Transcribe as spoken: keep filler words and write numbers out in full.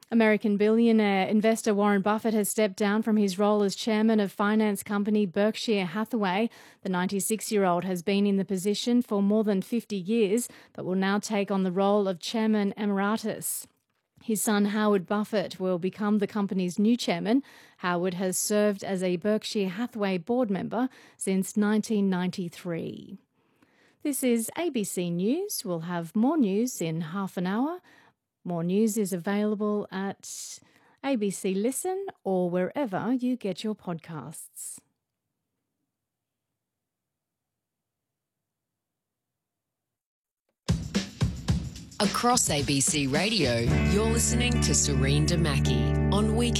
American billionaire investor Warren Buffett has stepped down from his role as chairman of finance company Berkshire Hathaway. The ninety-six-year-old has been in the position for more than fifty years, but will now take on the role of chairman emeritus. His son Howard Buffett will become the company's new chairman. Howard has served as a Berkshire Hathaway board member since nineteen ninety-three. This is A B C News. We'll have more news in half an hour. More news is available at A B C Listen or wherever you get your podcasts. Across A B C Radio, you're listening to Serene Damaki on Weekend.